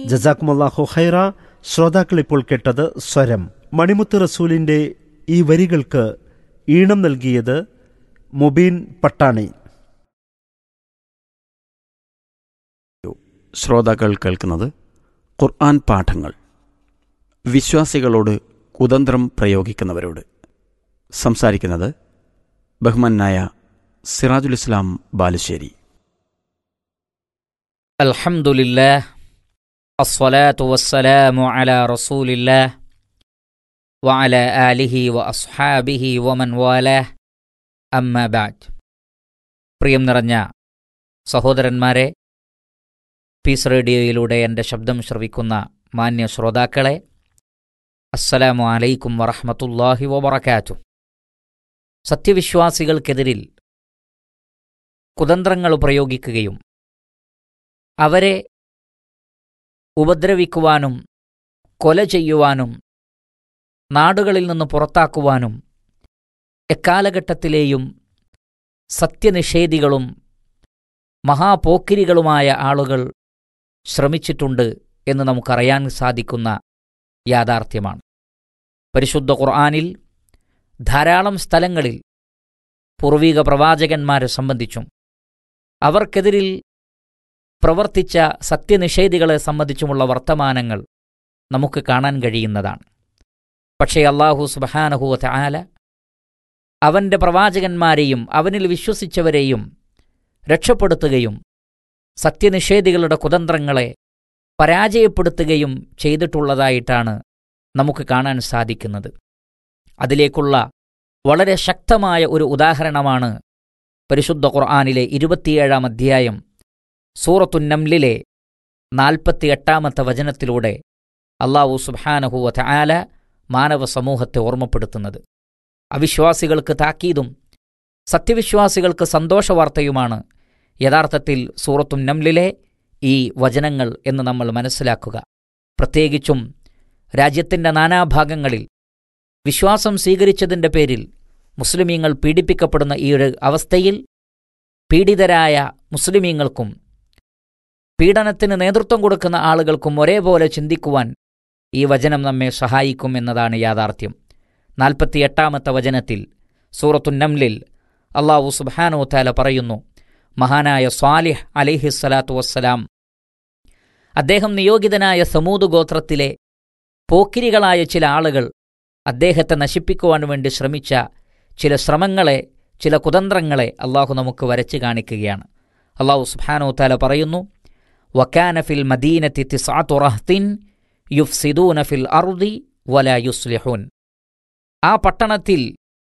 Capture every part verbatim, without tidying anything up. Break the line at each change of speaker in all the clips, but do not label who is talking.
ജസാക്കുമുല്ലാഹു ഖൈറ. ശ്രോതാക്കൾ ഇപ്പോൾ കേട്ടത് സ്വരം. മണിമുത്ത് റസൂലിന്റെ ഈ വരികൾക്ക് ഈണം നൽകിയത് മുബീൻ പട്ടാണി.
ശ്രോതാക്കൾ കേൾക്കുന്നത് ഖുർആൻ പാഠങ്ങൾ. വിശ്വാസികളോട് കുതന്ത്രം പ്രയോഗിക്കുന്നവരോട് സംസാരിക്കുന്നത് ബഹുമാനായ സിറാജുൽ ഇസ്ലാം ബാലുശ്ശേരി.
അൽഹംദുലില്ലാഹ് അസ്സലാത്തു വസ്സലാമു അലാ റസൂലില്ലാഹ് വഅലാ ആലിഹി വഅസ്ഹാബിഹി വമൻ വാലാഹ്. അമ്മാ ബഅദ്. പ്രിയം നിറഞ്ഞ സഹോദരന്മാരെ, പീസ് റേഡിയോയിലൂടെ എൻ്റെ ശബ്ദം ശ്രവിക്കുന്ന മാന്യ ശ്രോതാക്കളെ, അസ്സലാമു അലൈക്കും വറഹ്മത്തുള്ളാഹി വബറകാതുഹു. സത്യവിശ്വാസികൾക്കെതിരിൽ കുതന്ത്രങ്ങൾ പ്രയോഗിക്കുകയും അവരെ ഉപദ്രവിക്കുവാനും കൊല ചെയ്യുവാനും നാടുകളിൽ നിന്ന് പുറത്താക്കുവാനും എക്കാലഘട്ടത്തിലെയും സത്യനിഷേധികളും മഹാപോക്കിരികളുമായ ആളുകൾ ശ്രമിച്ചിട്ടുണ്ട് എന്ന് നമുക്കറിയാൻ സാധിക്കുന്ന യാഥാർത്ഥ്യമാണ്. പരിശുദ്ധ ഖുർആനിൽ ധാരാളം സ്ഥലങ്ങളിൽ പൂർവിക പ്രവാചകന്മാരെ സംബന്ധിച്ചും അവർക്കെതിരിൽ പ്രവർത്തിച്ച സത്യനിഷേധികളെ സംബന്ധിച്ചുമുള്ള വർത്തമാനങ്ങൾ നമുക്ക് കാണാൻ കഴിയുന്നതാണ്. പക്ഷേ അല്ലാഹു സുബ്ഹാനഹു വ തആല അവൻ്റെ പ്രവാചകന്മാരെയും അവനിൽ വിശ്വസിച്ചവരെയും രക്ഷപ്പെടുത്തുകയും സത്യനിഷേധികളുടെ കുതന്ത്രങ്ങളെ പരാജയപ്പെടുത്തുകയും ചെയ്തിട്ടുള്ളതായിട്ടാണ് നമുക്ക് കാണാൻ സാധിക്കുന്നത്. അതിലേക്കുള്ള വളരെ ശക്തമായ ഒരു ഉദാഹരണമാണ് പരിശുദ്ധ ഖുർആനിലെ ഇരുപത്തിയേഴാം അധ്യായം സൂറത്തുൻ നംലിലെ നാൽപ്പത്തിയെട്ടാമത്തെ വചനത്തിലൂടെ അല്ലാഹു സുബ്ഹാനഹു വ തആല മാനവ സമൂഹത്തെ ഓർമ്മപ്പെടുത്തുന്നത്. അവിശ്വാസികൾക്ക് താക്കീതും സത്യവിശ്വാസികൾക്ക് സന്തോഷവാർത്തയുമാണ് യഥാർത്ഥത്തിൽ സൂറത്തുൻ നംലിലെ ഈ വചനങ്ങൾ എന്ന് നമ്മൾ മനസ്സിലാക്കുക. പ്രത്യേകിച്ചും രാജ്യത്തിൻ്റെ നാനാഭാഗങ്ങളിൽ വിശ്വാസം സ്വീകരിച്ചതിൻ്റെ പേരിൽ മുസ്ലിമീങ്ങൾ പീഡിപ്പിക്കപ്പെടുന്ന ഈ ഒരു അവസ്ഥയിൽ പീഡിതരായ മുസ്ലിമീങ്ങൾക്കും പീഡനത്തിന് നേതൃത്വം കൊടുക്കുന്ന ആളുകൾക്കും ഒരേപോലെ ചിന്തിക്കുവാൻ ഈ വചനം നമ്മെ സഹായിക്കും എന്നതാണ് യാഥാർത്ഥ്യം. നാൽപ്പത്തിയെട്ടാമത്തെ വചനത്തിൽ സൂറത്തുൻ നംലിൽ അല്ലാഹു സുബ്ഹാനഹു വ തആല പറയുന്നു, മഹാനായ സ്വാലിഹ് അലൈഹിസ്സലാത്തു വസ്സലാം അദ്ദേഹം നിയോഗിതനായ സമൂദ് ഗോത്രത്തിലെ പോക്കിരികളായ ചില ആളുകൾ അദ്ദേഹത്തെ നശിപ്പിക്കുവാൻ വേണ്ടി ശ്രമിച്ച ചില ശ്രമങ്ങളെ, ചില കുതന്ത്രങ്ങളെ അള്ളാഹു നമുക്ക് വരച്ച് കാണിക്കുകയാണ്. അള്ളാഹു സുബ്ഹാനഹു വ തആല പറയുന്നു, വകാന ഫിൽ മദീനത്തി തിസ്അതു റഹ്തിൻ യുഫ്സിദൂന ഫിൽ അർദി വലാ യുസ്ലിഹൂൻ. ആ പട്ടണത്തിൽ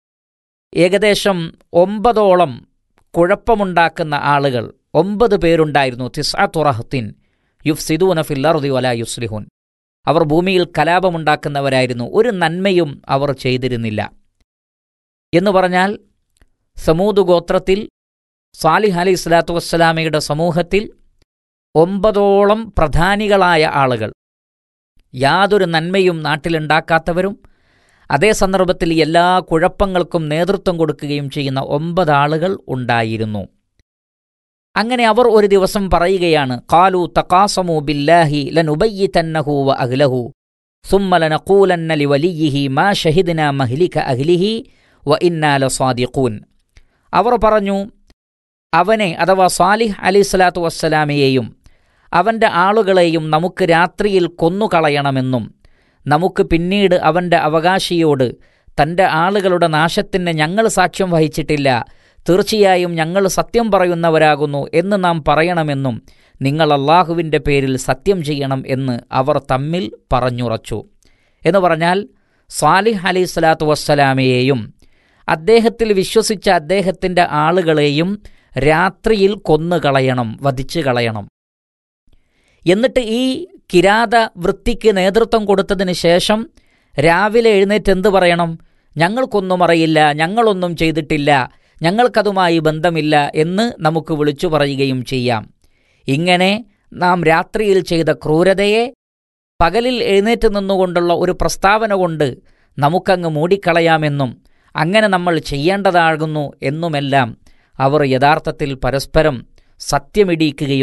ഏകദേശം ഒമ്പതോളം കുഴപ്പമുണ്ടാക്കുന്ന ആളുകൾ, ഒമ്പത് പേരുണ്ടായിരുന്നു. തിസ്അതു റഹ്തിൻ യുഫ്സിദൂന ഫിൽ അർദി വലാ യുസ്ലിഹൂൻ. അവർ ഭൂമിയിൽ കലാപമുണ്ടാക്കുന്നവരായിരുന്നു, ഒരു നന്മയും അവർ ചെയ്തിരുന്നില്ല. എന്ന് പറഞ്ഞാൽ സമൂദ് ഗോത്രത്തിൽ സാലിഹ് അലൈഹി സ്വലാത്തു വസ്സലാമയുടെ സമൂഹത്തിൽ ഒമ്പതോളം പ്രധാനികളായ ആളുകൾ, യാതൊരു നന്മയും നാട്ടിലുണ്ടാക്കാത്തവരും അതേ സന്ദർഭത്തിൽ എല്ലാ കുഴപ്പങ്ങൾക്കും നേതൃത്വം കൊടുക്കുകയും ചെയ്യുന്ന ഒമ്പത് ആളുകൾ ഉണ്ടായിരുന്നു. അങ്ങനെ അവർ ഒരു ദിവസം പറയുകയാണ്, ഖാലൂ തഖാസമൂ ബില്ലാഹി ലനുബയ്യിതന്നഹു വ അഹ്ലഹു സുമ്മ ലനഖൂലന്ന ലിവലിയിഹി മാ ഷഹിദ്നാ മഹ്ലിക അഹ്ലിഹി വ ഇന്നാ ലസാദിഖൂൻ. അവർ പറഞ്ഞു, അവനെ അഥവാ സാലിഹ് അലൈഹിസ്സലാത്തു വസ്സലാമയെയും അവൻ്റെ ആളുകളെയും നമുക്ക് രാത്രിയിൽ കൊന്നുകളയണമെന്നും നമുക്ക് പിന്നീട് അവൻ്റെ അവകാശിയോട് തൻ്റെ ആളുകളുടെ നാശത്തിന് ഞങ്ങൾ സാക്ഷ്യം വഹിച്ചിട്ടില്ല, തീർച്ചയായും ഞങ്ങൾ സത്യം പറയുന്നവരാകുന്നു എന്ന് നാം പറയണമെന്നും നിങ്ങൾ അള്ളാഹുവിൻ്റെ പേരിൽ സത്യം ചെയ്യണം എന്ന് അവർ തമ്മിൽ പറഞ്ഞുറച്ചു. എന്ന് പറഞ്ഞാൽ സാലിഹ് അലൈഹി സ്വലാത്തു വസ്സലാമയെയും അദ്ദേഹത്തിൽ വിശ്വസിച്ച അദ്ദേഹത്തിൻ്റെ ആളുകളെയും രാത്രിയിൽ കൊന്നുകളയണം, വധിച്ചു കളയണം. എന്നിട്ട് ഈ കിരാത വൃത്തിക്ക് നേതൃത്വം കൊടുത്തതിന് ശേഷം രാവിലെ എഴുന്നേറ്റ് എന്ത് പറയണം? ഞങ്ങൾക്കൊന്നും അറിയില്ല, ഞങ്ങളൊന്നും ചെയ്തിട്ടില്ല, ഞങ്ങൾക്കതുമായി ബന്ധമില്ല എന്ന് നമുക്ക് വിളിച്ചു പറയുകയും ചെയ്യാം. ഇങ്ങനെ നാം രാത്രിയിൽ ചെയ്ത ക്രൂരതയെ പകലിൽ എഴുന്നേറ്റ് നിന്നുകൊണ്ടുള്ള ഒരു പ്രസ്താവന കൊണ്ട് നമുക്കങ്ങ് മൂടിക്കളയാമെന്നും അങ്ങനെ നമ്മൾ ചെയ്യേണ്ടതാകുന്നു എന്നുമെല്ലാം അവർ യഥാർത്ഥത്തിൽ പരസ്പരം സത്യമിടിക്കുകയും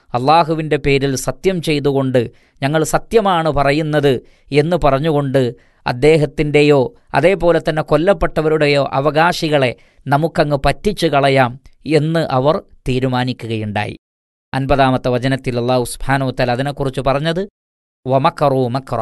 അള്ളാഹുവിൻ്റെ പേരിൽ സത്യം ചെയ്തുകൊണ്ട് ഞങ്ങൾ സത്യമാണ് പറയുന്നത് എന്ന് പറഞ്ഞുകൊണ്ട് അദ്ദേഹത്തിൻ്റെയോ അതേപോലെ തന്നെ കൊല്ലപ്പെട്ടവരുടെയോ അവകാശികളെ നമുക്കങ്ങ് പറ്റിച്ചു കളയാം എന്ന് അവർ തീരുമാനിക്കുകയുണ്ടായി. അൻപതാമത്തെ വചനത്തിൽ അല്ലാഹു സുബ്ഹാനഹു വതആല അതിനെക്കുറിച്ച് പറഞ്ഞത് വമക്കറൂ മക്റ.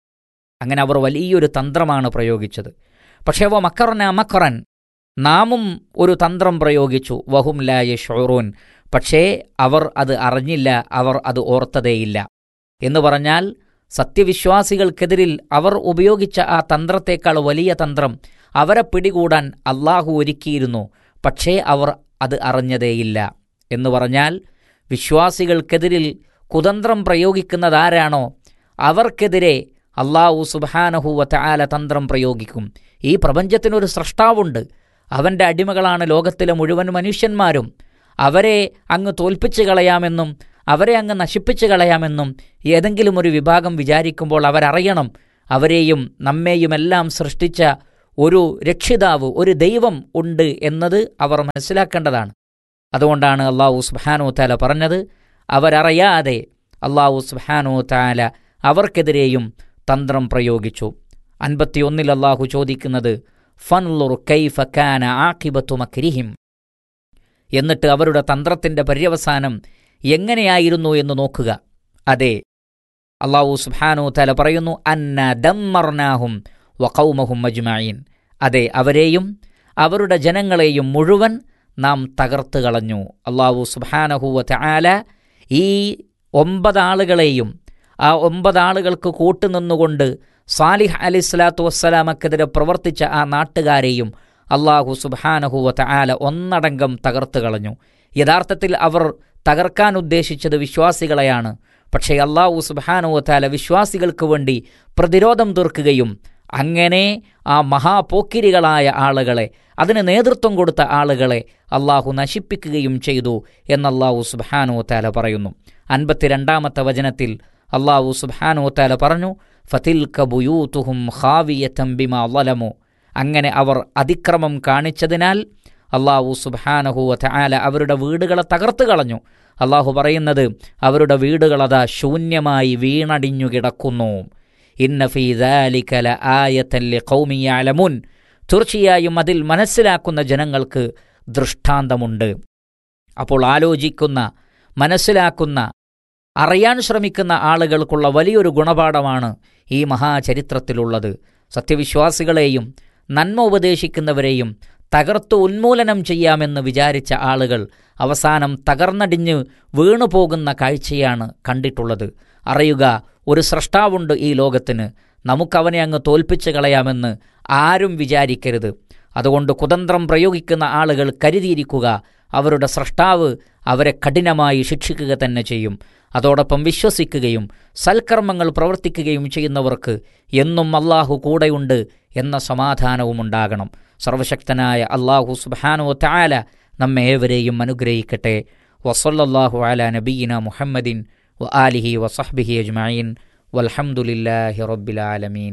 അങ്ങനെ അവർ വലിയൊരു തന്ത്രമാണ് പ്രയോഗിച്ചത്. പക്ഷേ വ മക്കർന മക്റൻ, നാമും ഒരു തന്ത്രം പ്രയോഗിച്ചു. വഹും ലാ യശ്ഉറൂൻ, പക്ഷേ അവർ അത് അറിഞ്ഞില്ല, അവർ അത് ഓർത്തതേയില്ല. എന്ന് പറഞ്ഞാൽ സത്യവിശ്വാസികൾക്കെതിരിൽ അവർ ഉപയോഗിച്ച ആ തന്ത്രത്തേക്കാൾ വലിയ തന്ത്രം അവരെ പിടികൂടാൻ അള്ളാഹു ഒരുക്കിയിരുന്നു. പക്ഷേ അവർ അത് അറിഞ്ഞതേയില്ല. എന്ന് പറഞ്ഞാൽ വിശ്വാസികൾക്കെതിരിൽ കുതന്ത്രം പ്രയോഗിക്കുന്നതാരാണോ അവർക്കെതിരെ അള്ളാഹു സുബ്ഹാനഹു വതആല തന്ത്രം പ്രയോഗിക്കും. ഈ പ്രപഞ്ചത്തിനൊരു സ്രഷ്ടാവുണ്ട്, അവൻ്റെ അടിമകളാണ് ലോകത്തിലെ മുഴുവൻ മനുഷ്യന്മാരും. അവരെ അങ്ങ് തോൽപ്പിച്ചു കളയാമെന്നും അവരെ അങ്ങ് നശിപ്പിച്ചു കളയാമെന്നും ഏതെങ്കിലും ഒരു വിഭാഗം വിചാരിക്കുമ്പോൾ അവരറിയണം, അവരെയും നമ്മെയുമെല്ലാം സൃഷ്ടിച്ച ഒരു രക്ഷിതാവ്, ഒരു ദൈവം ഉണ്ട് എന്നത് അവർ മനസ്സിലാക്കേണ്ടതാണ്. അതുകൊണ്ടാണ് അല്ലാഹു സുബ്ഹാനഹു വതആല പറഞ്ഞത്, അവരറിയാതെ അല്ലാഹു സുബ്ഹാനഹു വതആല അവർക്കെതിരെയും തന്ത്രം പ്രയോഗിച്ചു. അൻപത്തിയൊന്നിൽ അല്ലാഹു ചോദിക്കുന്നത് ഫൻളുർ കൈഫ കാന ആഖിബത്തു മക്രിഹിം, എന്നിട്ട് അവരുടെ തന്ത്രത്തിൻ്റെ പര്യവസാനം എങ്ങനെയായിരുന്നു എന്ന് നോക്കുക. അതെ, അല്ലാഹു സുബ്ഹാനഹു വതആല പറയുന്നു അന്ന ദമ്മർനാഹും വഖൗമഹും അജ്മഈൻ, അതെ അവരെയും അവരുടെ ജനങ്ങളെയും മുഴുവൻ നാം തകർത്ത് കളഞ്ഞു. അല്ലാഹു സുബ്ഹാനഹു വതആല ഈ ഒമ്പതാളുകളെയും ആ ഒമ്പതാളുകൾക്ക് കൂട്ടുനിന്നുകൊണ്ട് സാലിഹ് അലൈഹിസ്സലാത്തു വസ്സലാമക്കെതിരെ പ്രവർത്തിച്ച ആ നാട്ടുകാരെയും അല്ലാഹു സുബ്ഹാനഹു വതആല ഒന്നടങ്കം തകർത്ത് കളഞ്ഞു. യഥാർത്ഥത്തിൽ അവർ തകർക്കാൻ ഉദ്ദേശിച്ചത് വിശ്വാസികളെയാണ്. പക്ഷേ അല്ലാഹു സുബ്ഹാനഹു വതആല വിശ്വാസികൾക്ക് വേണ്ടി പ്രതിരോധം തീർക്കുകയും അങ്ങനെ ആ മഹാപോക്കിരികളായ ആളുകളെ, അതിന് നേതൃത്വം കൊടുത്ത ആളുകളെ അല്ലാഹു നശിപ്പിക്കുകയും ചെയ്തു എന്നല്ലാഹു സുബ്ഹാനഹു വതആല പറയുന്നു. അൻപത്തിരണ്ടാമത്തെ വചനത്തിൽ അല്ലാഹു സുബ്ഹാനഹു വതആല പറഞ്ഞു ഫതിൽക ബുയൂതുഹും ഖാവിയതൻ ബിമാ ളലമു, അങ്ങനെ അവർ അതിക്രമം കാണിച്ചതിനാൽ അല്ലാഹു സുബ്ഹാനഹു വതആല അവരുടെ വീടുകളെ തകർത്ത് കളഞ്ഞു. അല്ലാഹു പറയുന്നത് അവരുടെ വീടുകളതാ ശൂന്യമായി വീണടിഞ്ഞു കിടക്കുന്നു. ഇന്ന ഫീ ദാലിക ലആയതൻ ലിഖൗമി യഅലമൂൻ, തീർച്ചയായും അതിൽ മനസ്സിലാക്കുന്ന ജനങ്ങൾക്ക് ദൃഷ്ടാന്തമുണ്ട്. അപ്പോൾ ആലോചിക്കുന്ന, മനസ്സിലാക്കുന്ന, അറിയാൻ ശ്രമിക്കുന്ന ആളുകൾക്കുള്ള വലിയൊരു ഗുണപാഠമാണ് ഈ മഹാചരിത്രത്തിലുള്ളത്. സത്യവിശ്വാസികളെയും നന്മ ഉപദേശിക്കുന്നവരെയും തകർത്തു ഉന്മൂലനം ചെയ്യാമെന്ന് വിചാരിച്ച ആളുകൾ അവസാനം തകർന്നടിഞ്ഞ് വീണുപോകുന്ന കാഴ്ചയാണ് കണ്ടിട്ടുള്ളത്. അറിയുക, ഒരു സ്രഷ്ടാവുണ്ട് ഈ ലോകത്തിന്, നമുക്കവനെ അങ്ങ് തോൽപ്പിച്ചു കളയാമെന്ന് ആരും വിചാരിക്കരുത്. അതുകൊണ്ട് കുതന്ത്രം പ്രയോഗിക്കുന്ന ആളുകൾ കരുതിയിരിക്കുക, അവരുടെ സ്രഷ്ടാവ് അവരെ കഠിനമായി ശിക്ഷിക്കുക തന്നെ ചെയ്യും. അതോടൊപ്പം വിശ്വസിക്കുകയും സൽക്കർമ്മങ്ങൾ പ്രവർത്തിക്കുകയും ചെയ്യുന്നവർക്ക് എന്നും അല്ലാഹു കൂടെയുണ്ട് എന്ന സമാധാനവും ഉണ്ടാകണം. സർവശക്തനായ അല്ലാഹു സുബ്ഹാനഹു വതആല നമ്മെ ഏവരെയും അനുഗ്രഹിക്കട്ടെ. വസല്ലല്ലാഹു അലാ നബിയിന മുഹമ്മദിൻ വ ആലിഹി വസഹ്ബിഹി അജ്മഈൻ വൽഹംദുലില്ലാഹി റബ്ബിൽ ആലമീൻ.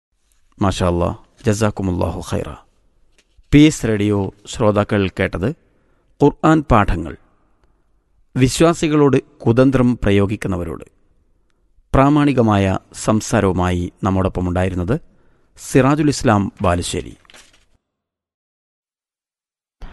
മാഷാ അല്ലാഹ്, ജസാക്കുമുല്ലാഹു ഖൈറ. പീസ് റേഡിയോ ശ്രോതാക്കൾ കേട്ടത് ഖുർആൻ പാഠങ്ങൾ. വിശ്വാസികളോട് കുതന്ത്രം പ്രയോഗിക്കുന്നവരോട് പ്രാമാണികമായ സംസാരവുമായി നമ്മോടൊപ്പം ഉണ്ടായിരുന്നത് സിറാജുൽ ഇസ്ലാം ബാലുശ്ശേരി.